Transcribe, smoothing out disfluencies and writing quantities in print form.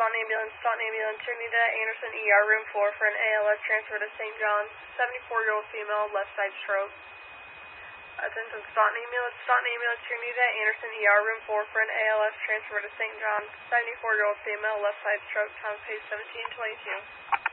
Staunton Ambulance, Trinidad Anderson ER, room 4 for an ALS transfer to St. John's, 74-year-old female, left side stroke. Attention Staunton Ambulance, Trinidad Anderson ER, room 4 for an ALS transfer to St. John's, 74-year-old female, left side stroke, time of page 1722.